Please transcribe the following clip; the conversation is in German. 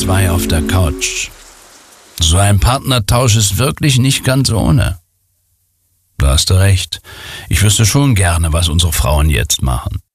2 auf der Couch. So ein Partnertausch ist wirklich nicht ganz ohne. Da hast du recht. Ich wüsste schon gerne, was unsere Frauen jetzt machen.